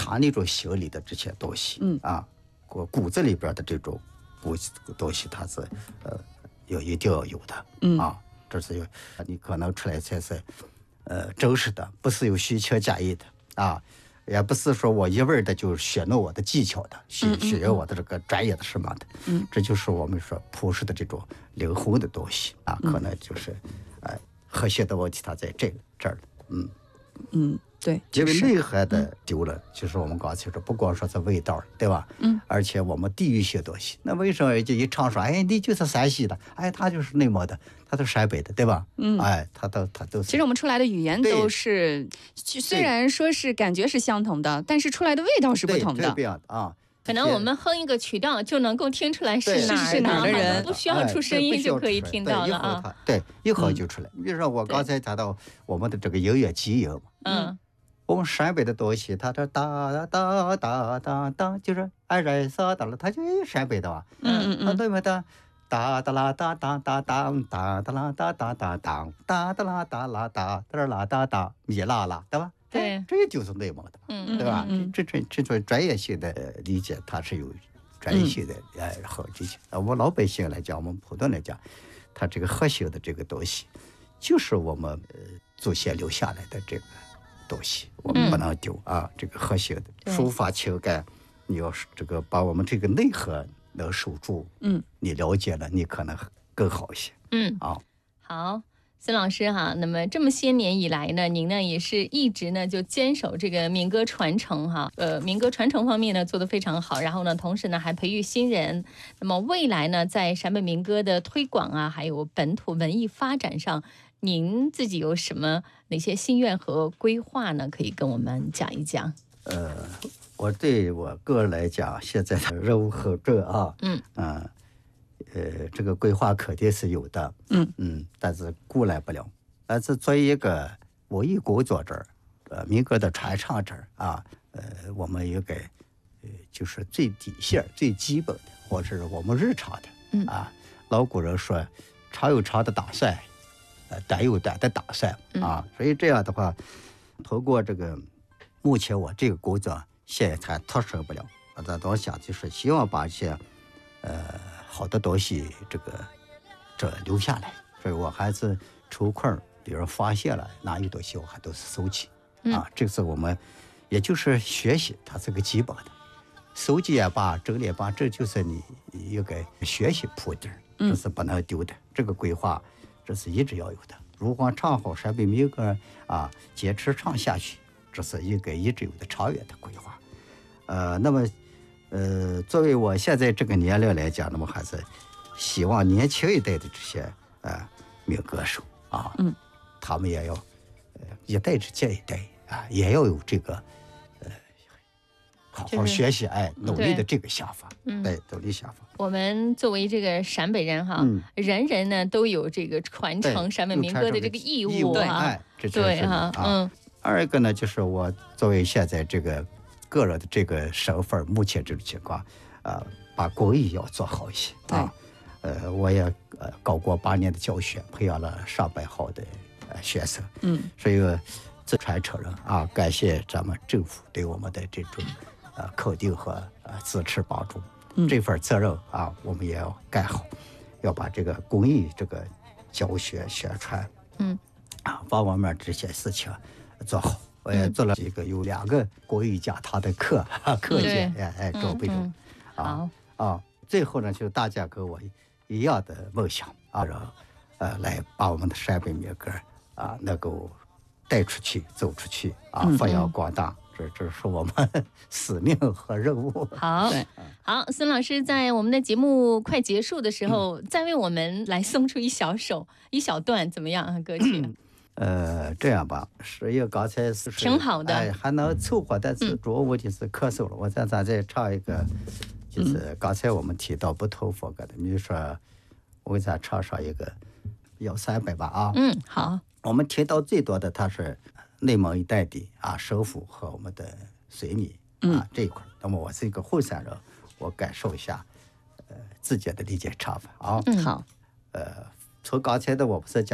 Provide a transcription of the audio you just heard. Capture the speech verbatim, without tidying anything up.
他那种心里的这些东西，嗯啊，骨骨子里边的这种骨东西，它是呃有一定要有的，嗯啊，这是有你可能出来才是呃真实的，不是有虚情假意的啊。也不是说我一味的就学弄我的技巧的，学学我的这个专业的什么的，嗯，这就是我们说朴实的这种灵魂的东西啊，可能就是，呃，和谐的问题它在这个这儿，嗯嗯，对， 因为内涵的丢了，就是我们刚才说，不光说是味道，对吧？嗯，而且我们地域性东西，那为什么就一唱说，哎，你就是山西的，哎，他就是内蒙的，他都陕北的，对吧？嗯，哎，他都他都是。 其实我们出来的语言都是，虽然说是感觉是相同的，但是出来的味道是不同的。 对，这样啊。 可能我们哼一个曲调就能够听出来是哪是哪的人， 不需要出声音就可以听到了啊。 对，一哼就出来。你比如说我刚才谈到我们的这个音乐基因嘛，嗯，我们陕北的东西，它这哒哒哒哒哒哒，就是按人啥的了，它就是陕北的吧？嗯嗯嗯，对不对？哒哒啦哒哒哒哒哒哒啦哒哒哒哒哒哒啦哒啦哒哒啦哒哒米啦啦，对吧？ 对， 这就是内蒙的，嗯，对吧？这这这种专业性的理解，它是有专业性的呃好理解。我们老百姓来讲，我们普通来讲，它这个核心的这个东西，就是我们呃祖先留下来的这个东西，我们不能丢啊。这个核心的抒发情感，你要是这个把我们这个内核能守住，嗯，你了解了，你可能更好一些，嗯啊， 好。孙老师哈，那么这么些年以来呢，您呢也是一直呢就坚守这个民歌传承哈，呃，民歌传承方面呢做得非常好，然后呢，同时呢还培育新人。那么未来呢，在陕北民歌的推广啊，还有本土文艺发展上，您自己有什么哪些心愿和规划呢？可以跟我们讲一讲。 呃，我对我个人来讲，现在的任务很重啊，嗯嗯。呃呃，这个规划肯定是有的，嗯嗯，但是顾来不了。但是作为一个文艺工作者，呃，民歌的传唱者啊，呃，我们应该，呃，就是最底线、最基本的，或者是我们日常的，嗯啊，老古人说，长有长的打算，呃，短有短的打算啊，所以这样的话，通过这个，目前我这个工作现在还脱手不了，我在当想就是希望把一些，呃。好的东西，这个这留下来，所以我还是抽空，比如发现了哪有东西，我还都是收集、嗯、啊。这是我们，也就是学习，它是个基本的，收集也罢，整理也罢，这就是你应该学习铺底，这是不能丢的。嗯、这个规划，这是一直要有的。如果唱好陕北民歌啊，坚持唱下去，这是应该一直有的长远的规划。呃，那么。呃，作为我现在这个年龄来讲，那么还是希望年轻一代的这些呃民歌手啊，嗯，他们也要呃一代之接一代啊，也要有这个呃好好学习、就是、哎努力的这个想法，嗯，对，努力想法。 我们作为这个陕北人哈，嗯、人人呢都有这个传承陕北民歌的这个义务啊， 哎， 这对哈，嗯。 二一个呢，就是我作为现在这个。个人的这个身份，目前这种情况，呃，把公益要做好一些啊。呃，我也呃搞过八年的教学，培养了上百号的呃学生。嗯，所以这传承人啊，感谢咱们政府对我们的这种呃肯定和呃支持帮助。嗯，这份责任啊，我们也要干好，要把这个公益这个教学宣传，嗯，啊，把我们这些事情做好。我也做了一个有两个国语讲堂的课课件，哎哎，准备中啊啊！最后呢，就是大家跟我一样的梦想啊，然后呃，来把我们的陕北民歌啊能够带出去、走出去啊，发扬光大。这这是我们使命和任务。 好，好，孙老师在我们的节目快结束的时候，嗯、再为我们来送出一小首、一小段，怎么样啊？歌曲？ 呃，这样吧，是因为刚才是挺好的， 哎，还能凑合，但是主要问题是咳嗽了。嗯、我再咱再唱一个，就是刚才我们提到不同风格的，比如说，我给咱唱上一个幺三百吧啊。 嗯，好。 我们听到最多的，它是内蒙一带的啊，首府和我们的绥米啊、嗯、这一块。那么我是一个后山人，我感受一下，呃，自己的理解唱法啊。 嗯，好。 呃，从刚才的我不是讲。